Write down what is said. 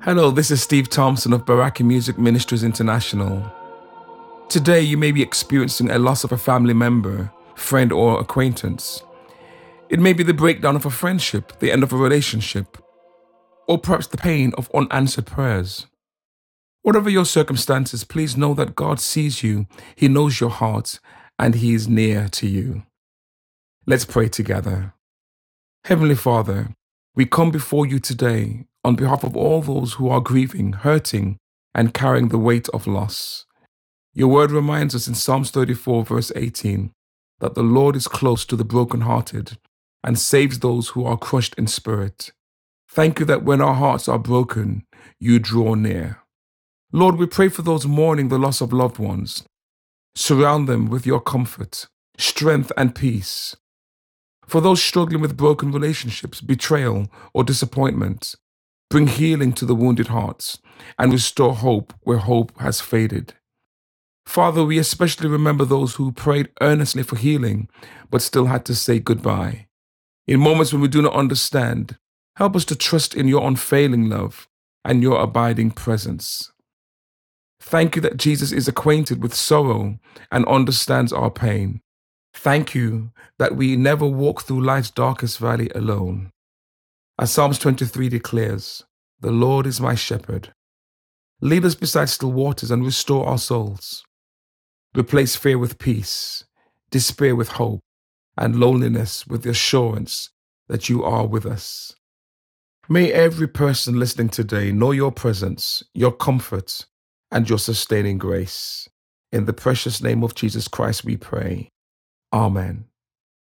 Hello, this is Steve Thompson of Baraki Music Ministries International. Today, you may be experiencing a loss of a family member, friend, or acquaintance. It may be the breakdown of a friendship, the end of a relationship, or perhaps the pain of unanswered prayers. Whatever your circumstances, please know that God sees you, He knows your heart, and He is near to you. Let's pray together. Heavenly Father, we come before you today on behalf of all those who are grieving, hurting, and carrying the weight of loss. Your word reminds us in Psalms 34, verse 18, that the Lord is close to the brokenhearted and saves those who are crushed in spirit. Thank you that when our hearts are broken, you draw near. Lord, we pray for those mourning the loss of loved ones. Surround them with your comfort, strength, and peace. For those struggling with broken relationships, betrayal, or disappointment, bring healing to the wounded hearts and restore hope where hope has faded. Father, we especially remember those who prayed earnestly for healing but still had to say goodbye. In moments when we do not understand, help us to trust in your unfailing love and your abiding presence. Thank you that Jesus is acquainted with sorrow and understands our pain. Thank you that we never walk through life's darkest valley alone. As Psalms 23 declares, "The Lord is my shepherd. Lead us beside still waters and restore our souls. Replace fear with peace, despair with hope, and loneliness with the assurance that you are with us." May every person listening today know your presence, your comfort, and your sustaining grace. In the precious name of Jesus Christ we pray. Amen.